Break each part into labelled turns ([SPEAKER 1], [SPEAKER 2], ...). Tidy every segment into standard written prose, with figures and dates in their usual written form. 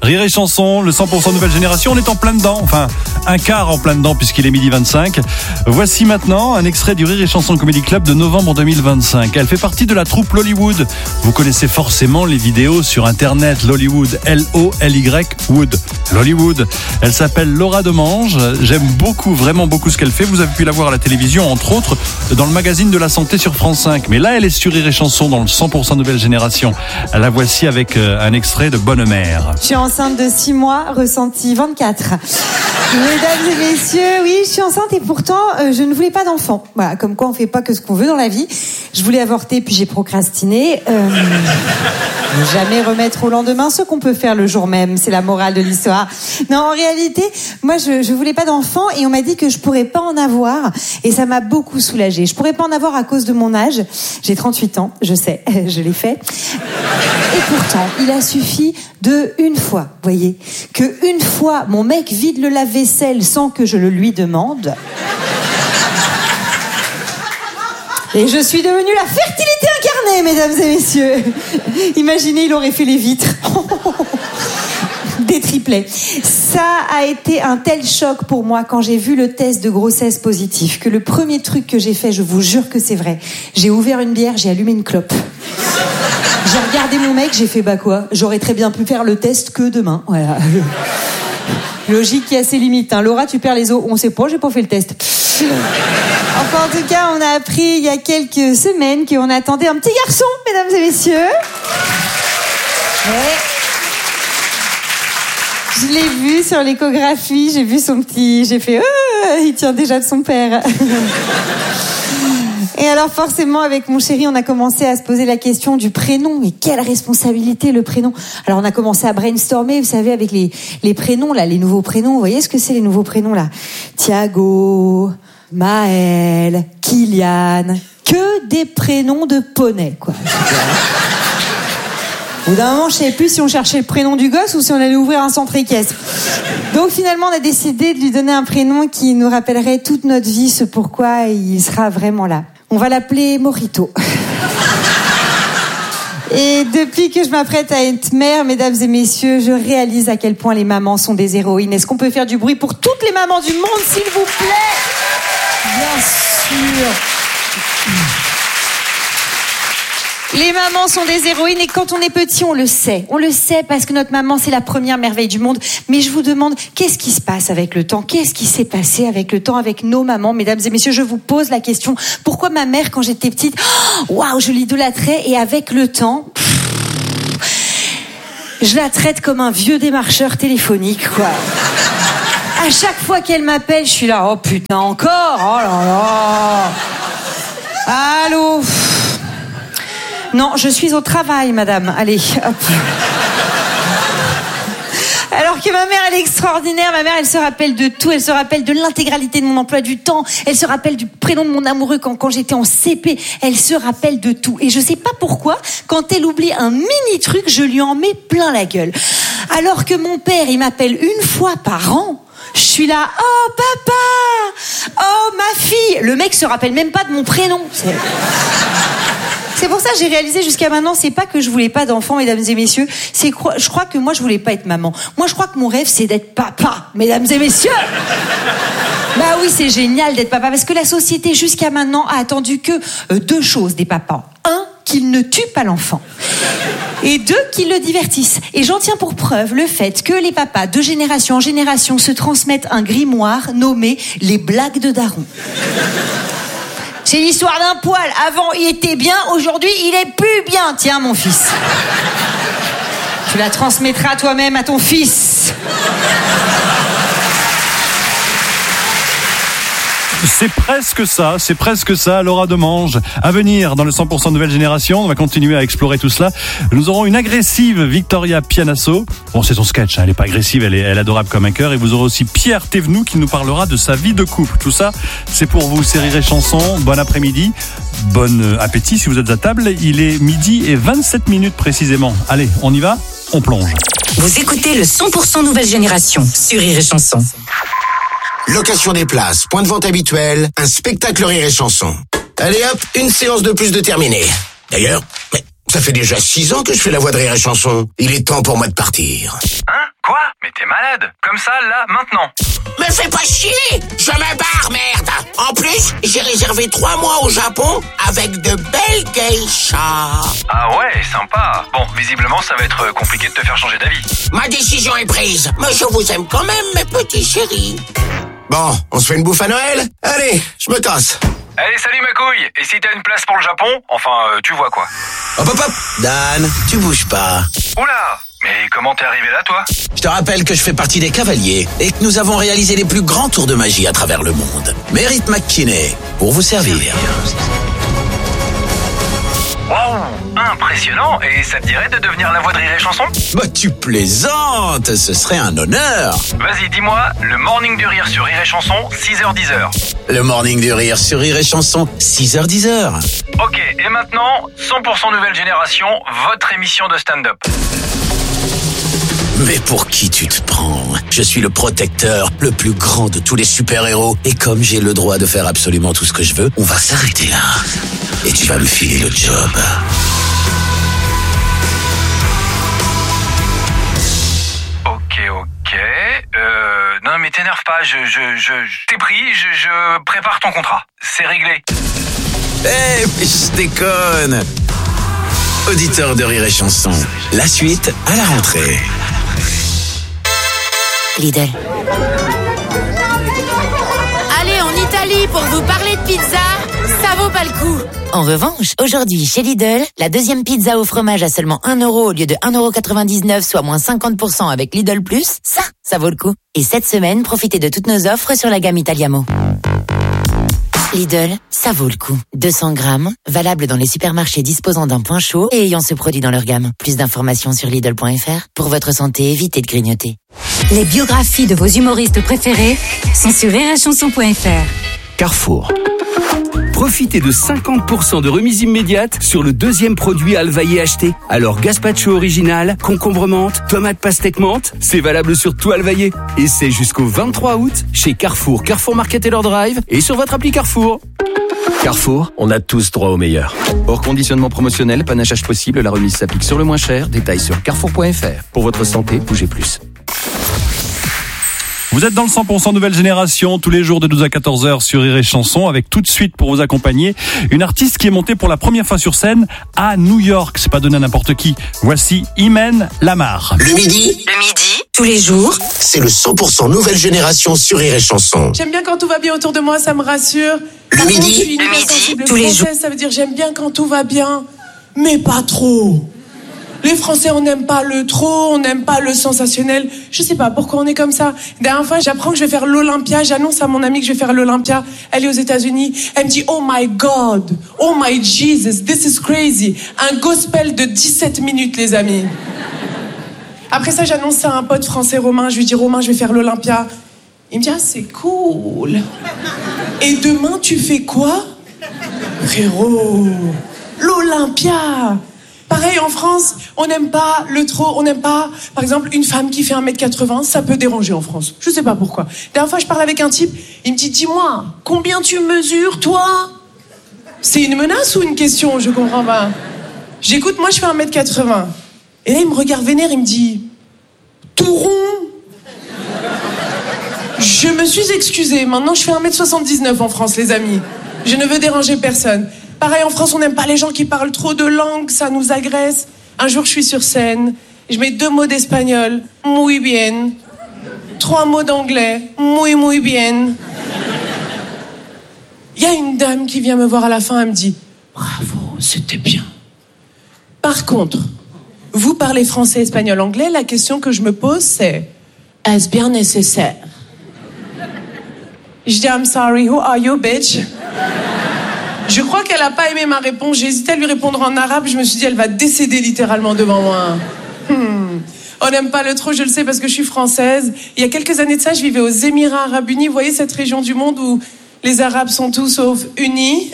[SPEAKER 1] Rire et chanson, le 100% nouvelle génération, on est en plein dedans. Enfin, un quart en plein dedans puisqu'il est 12h25. Voici maintenant un extrait du Rire et chanson Comedy Club de novembre 2025. Elle fait partie de la troupe Lollywood. Vous connaissez forcément les vidéos sur internet. Lollywood, L-O-L-Y Wood. Lollywood. Elle s'appelle Laura Demange. J'aime beaucoup, vraiment beaucoup ce qu'elle fait. Vous avez pu la voir à la télévision, entre autres, dans le magazine de la santé sur France 5. Mais là, elle est sur Rire et chanson dans le 100% nouvelle génération. La voici avec un extrait de Bonne Mère.
[SPEAKER 2] Je suis enceinte de 6 mois, ressenti 24. Mesdames et messieurs, oui, je suis enceinte et pourtant, je ne voulais pas d'enfant. Voilà, comme quoi on fait pas que ce qu'on veut dans la vie. Je voulais avorter, puis j'ai procrastiné. Ne jamais remettre au lendemain ce qu'on peut faire le jour même, c'est la morale de l'histoire. Non, en réalité, moi, je voulais pas d'enfant et on m'a dit que je pourrais pas en avoir et ça m'a beaucoup soulagée. Je pourrais pas en avoir à cause de mon âge. J'ai 38 ans, je sais, je l'ai fait. Et pourtant, il a suffi de une fois, voyez, que une fois mon mec vide le lave-vaisselle sans que je le lui demande. Et je suis devenue la fertilité incarnée, mesdames et messieurs. Imaginez, il aurait fait les vitres. Des triplets. Ça a été un tel choc pour moi quand j'ai vu le test de grossesse positif que le premier truc que j'ai fait, je vous jure que c'est vrai, j'ai ouvert une bière, j'ai allumé une clope. J'ai regardé mon mec, j'ai fait bah quoi, j'aurais très bien pu faire le test que demain. Voilà. Logique qui a ses limites. Hein. Laura, tu perds les os. On sait pas, j'ai pas fait le test. Enfin, en tout cas, on a appris il y a quelques semaines qu'on attendait un petit garçon, mesdames et messieurs. Ouais. Je l'ai vu sur l'échographie, j'ai vu son petit... J'ai fait il tient déjà de son père. Et alors forcément, avec mon chéri, on a commencé à se poser la question du prénom. Mais quelle responsabilité, le prénom. Alors on a commencé à brainstormer, vous savez, avec les prénoms, là, les nouveaux prénoms. Vous voyez ce que c'est, les nouveaux prénoms, là? Thiago, Maël, Kylian. Que des prénoms de poney, quoi. Au bout d'un moment, je savais plus si on cherchait le prénom du gosse ou si on allait ouvrir un centre équestre. Donc finalement, on a décidé de lui donner un prénom qui nous rappellerait toute notre vie, ce pourquoi il sera vraiment là. On va l'appeler Morito. Et depuis que je m'apprête à être mère, mesdames et messieurs, je réalise à quel point les mamans sont des héroïnes. Est-ce qu'on peut faire du bruit pour toutes les mamans du monde, s'il vous plaît? Bien sûr. Les mamans sont des héroïnes et quand on est petit, on le sait. On le sait parce que notre maman, c'est la première merveille du monde. Mais je vous demande, qu'est-ce qui se passe avec le temps? Qu'est-ce qui s'est passé avec le temps, avec nos mamans? Mesdames et messieurs, je vous pose la question. Pourquoi ma mère, quand j'étais petite, waouh, je l'idolâtrais et avec le temps, je la traite comme un vieux démarcheur téléphonique, quoi. À chaque fois qu'elle m'appelle, je suis là, oh putain, encore? Oh là là. Allô? Non, je suis au travail, madame. Allez, hop. Alors que ma mère, elle est extraordinaire. Ma mère, elle se rappelle de tout. Elle se rappelle de l'intégralité de mon emploi du temps. Elle se rappelle du prénom de mon amoureux quand j'étais en CP. Elle se rappelle de tout. Et je sais pas pourquoi, quand elle oublie un mini truc, je lui en mets plein la gueule. Alors que mon père, il m'appelle une fois par an. Je suis là, oh papa, oh ma fille. Le mec se rappelle même pas de mon prénom. C'est pour ça que j'ai réalisé jusqu'à maintenant, c'est pas que je voulais pas d'enfants, mesdames et messieurs, je crois que moi je voulais pas être maman. Moi je crois que mon rêve c'est d'être papa, mesdames et messieurs. Bah oui, c'est génial d'être papa parce que la société jusqu'à maintenant a attendu que 2 choses des papas. 1, qu'ils ne tuent pas l'enfant. Et 2, qu'ils le divertissent. Et j'en tiens pour preuve le fait que les papas, de génération en génération, se transmettent un grimoire nommé les blagues de daron. C'est l'histoire d'un poil. Avant, il était bien. Aujourd'hui, il est plus bien. Tiens, mon fils. Tu la transmettras toi-même à ton fils.
[SPEAKER 1] C'est presque ça, Laura Demange. À venir dans le 100% nouvelle génération, on va continuer à explorer tout cela. Nous aurons une agressive Victoria Pianasso. Bon, c'est son sketch, hein, elle est pas agressive, elle est adorable comme un cœur. Et vous aurez aussi Pierre Thévenoud qui nous parlera de sa vie de couple. Tout ça, c'est pour vous, c'est Rire et Chanson. Bon après-midi, bon appétit si vous êtes à table. Il est 12h27 précisément. Allez, on y va, on plonge.
[SPEAKER 3] Vous écoutez le 100% nouvelle génération sur Rire et Chanson.
[SPEAKER 4] Location des places, point de vente habituel, un spectacle Rire et Chanson. Allez hop, une séance de plus de terminée. D'ailleurs, mais ça fait déjà 6 ans que je fais la voix de Rire et Chanson. Il est temps pour moi de partir.
[SPEAKER 5] Hein? Mais t'es malade. Comme ça, là, maintenant.
[SPEAKER 4] Me fais pas chier! Je me barre, merde! En plus, j'ai réservé 3 mois au Japon avec de belles geishas.
[SPEAKER 5] Ah ouais, sympa. Bon, visiblement, ça va être compliqué de te faire changer d'avis.
[SPEAKER 4] Ma décision est prise, mais je vous aime quand même, mes petits chéris. Bon, on se fait une bouffe à Noël? Allez, je me casse.
[SPEAKER 5] Allez, salut ma couille. Et si t'as une place pour le Japon, enfin, tu vois quoi.
[SPEAKER 6] Hop hop hop, Dan, tu bouges pas.
[SPEAKER 5] Oula, mais comment t'es arrivé là, toi?
[SPEAKER 6] Je te rappelle que je fais partie des cavaliers et que nous avons réalisé les plus grands tours de magie à travers le monde. Merritt McKinney, pour vous servir.
[SPEAKER 5] Waouh, impressionnant. Et ça te dirait de devenir la voix de Rire et Chanson?
[SPEAKER 6] Bah tu plaisantes, ce serait un honneur.
[SPEAKER 5] Vas-y, dis-moi, le Morning du Rire sur Rire et Chanson, 6h-10h.
[SPEAKER 6] Le Morning du Rire sur Rire et Chanson, 6h-10h.
[SPEAKER 5] Ok, et maintenant, 100% nouvelle génération, votre émission de stand-up.
[SPEAKER 6] Mais pour qui tu te prends? Je suis le protecteur, le plus grand de tous les super-héros. Et comme j'ai le droit de faire absolument tout ce que je veux, on va s'arrêter là. Et tu vas me filer le job.
[SPEAKER 5] Ok. Non mais t'énerve pas, je t'ai pris, je prépare ton contrat. C'est réglé.
[SPEAKER 6] Eh, mais je déconne. Auditeur de Rire et Chanson, la suite à la rentrée.
[SPEAKER 3] Lidl.
[SPEAKER 7] Allez en Italie pour vous parler de pizza, ça vaut pas le coup.
[SPEAKER 3] En revanche, aujourd'hui, chez Lidl, la deuxième pizza au fromage à seulement 1 € au lieu de 1,99 €, soit moins 50% avec Lidl+, ça vaut le coup. Et cette semaine, profitez de toutes nos offres sur la gamme Italiamo. Lidl, ça vaut le coup. 200 grammes, valable dans les supermarchés disposant d'un point chaud et ayant ce produit dans leur gamme. Plus d'informations sur Lidl.fr. Pour votre santé, évitez de grignoter.
[SPEAKER 8] Les biographies de vos humoristes préférés sont sur rireetchanson.fr.
[SPEAKER 9] Carrefour. Profitez de 50% de remise immédiate sur le deuxième produit Alvaillé acheté. Alors gazpacho original, concombre menthe, tomate pastèque menthe, c'est valable sur tout Alvaillé. Et c'est jusqu'au 23 août chez Carrefour, Carrefour Market et leur Drive et sur votre appli Carrefour. Carrefour, on a tous droit au meilleur. Hors conditionnement promotionnel, panachage possible, la remise s'applique sur le moins cher. Détails sur carrefour.fr. Pour votre santé, bougez plus.
[SPEAKER 1] Vous êtes dans le 100% nouvelle génération, tous les jours de 12 à 14h sur Rire et Chanson, avec tout de suite pour vous accompagner, une artiste qui est montée pour la première fois sur scène à New York. C'est pas donné à n'importe qui. Voici Imen Lamar.
[SPEAKER 4] Le midi,
[SPEAKER 3] Tous les jours,
[SPEAKER 4] c'est le 100% nouvelle génération sur Rire et Chanson.
[SPEAKER 10] J'aime bien quand tout va bien autour de moi, ça me rassure.
[SPEAKER 4] Le midi,
[SPEAKER 10] je suis une hypersensible
[SPEAKER 3] tous les
[SPEAKER 10] française, ça veut dire j'aime bien quand tout va bien, mais pas trop. Les Français, on n'aime pas le trop, on n'aime pas le sensationnel. Je sais pas pourquoi on est comme ça. La dernière fois, j'apprends que je vais faire l'Olympia. J'annonce à mon amie que je vais faire l'Olympia. Elle est aux États-Unis. Elle me dit, oh my God, oh my Jesus, this is crazy. Un gospel de 17 minutes, les amis. Après ça, j'annonce ça à un pote français, Romain. Je lui dis, Romain, je vais faire l'Olympia. Il me dit, ah, c'est cool. Et demain, tu fais quoi? Frérot, l'Olympia. Pareil, en France, on n'aime pas le trop, on n'aime pas, par exemple, une femme qui fait 1m80, ça peut déranger en France. Je sais pas pourquoi. La dernière fois, je parle avec un type, il me dit, dis-moi, combien tu mesures, toi? C'est une menace ou une question? Je comprends pas. J'écoute, moi, je fais 1m80. Et là, il me regarde vénère, il me dit, tout rond? Je me suis excusée. Maintenant, je fais 1m79 en France, les amis. Je ne veux déranger personne. Pareil, en France, on n'aime pas les gens qui parlent trop de langues, ça nous agresse. Un jour, je suis sur scène, je mets 2 mots d'espagnol, muy bien. 3 mots d'anglais, muy bien. Il y a une dame qui vient me voir à la fin, elle me dit, bravo, c'était bien. Par contre, vous parlez français, espagnol, anglais, la question que je me pose, c'est, est-ce bien nécessaire? Je dis, I'm sorry, who are you, bitch? Je crois qu'elle a pas aimé ma réponse. J'ai hésité à lui répondre en arabe. Je me suis dit, elle va décéder littéralement devant moi. On n'aime pas le trop, je le sais parce que je suis française. Il y a quelques années de ça, je vivais aux Émirats Arabes Unis. Vous voyez cette région du monde où les Arabes sont tous sauf unis?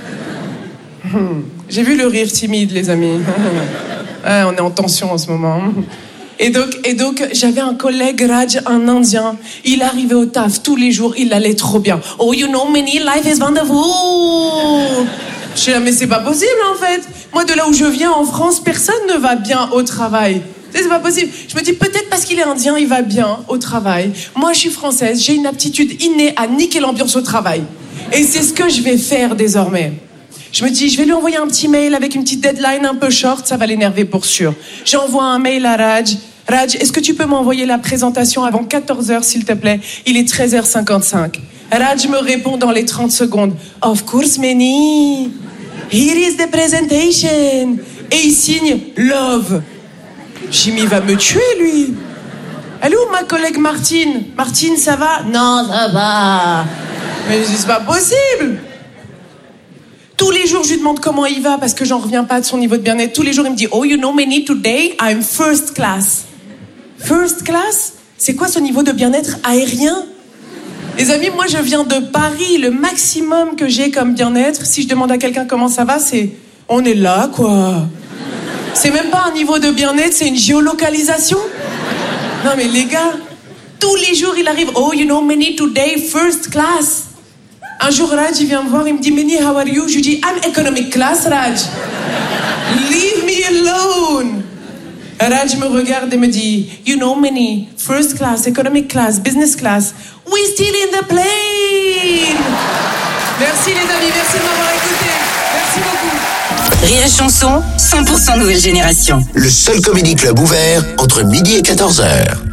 [SPEAKER 10] J'ai vu le rire timide, les amis. Ouais, on est en tension en ce moment. Et donc, j'avais un collègue, Raj, un Indien. Il arrivait au taf tous les jours, il allait trop bien. Oh, you know, many life is wonderful. Je dis, mais c'est pas possible, en fait. Moi, de là où je viens, en France, personne ne va bien au travail. C'est pas possible. Je me dis peut-être parce qu'il est indien, il va bien au travail. Moi, je suis française, j'ai une aptitude innée à niquer l'ambiance au travail. Et c'est ce que je vais faire désormais. Je me dis, je vais lui envoyer un petit mail avec une petite deadline un peu short, ça va l'énerver pour sûr. J'envoie un mail à Raj. Raj, est-ce que tu peux m'envoyer la présentation avant 14h, s'il te plaît? Il est 13h55. Raj me répond dans les 30 secondes. Of course, Manny. Here is the presentation. Et il signe Love. Jimmy va me tuer, lui. Elle est où ma collègue Martine? Martine, ça va? Non, ça va. Mais c'est pas possible. Tous les jours, je lui demande comment il va parce que j'en reviens pas de son niveau de bien-être. Tous les jours, il me dit, oh, you know, Manny, today, I'm first class. First class? C'est quoi ce niveau de bien-être aérien? Les amis, moi, je viens de Paris. Le maximum que j'ai comme bien-être, si je demande à quelqu'un comment ça va, c'est, on est là, quoi. C'est même pas un niveau de bien-être, c'est une géolocalisation. Non mais les gars, tous les jours il arrive, oh you know Manny today first class. Un jour Raj il vient me voir, il me dit Manny how are you? Je lui dis I'm economic class Raj. Leave me alone. Raj me regarde et me dit you know Manny first class, economic class, business class, we still in the plane. Merci les amis, merci de m'avoir écouté. Merci beaucoup.
[SPEAKER 8] Rire et Chanson, 100% nouvelle génération.
[SPEAKER 4] Le seul comédie club ouvert entre midi et 14h.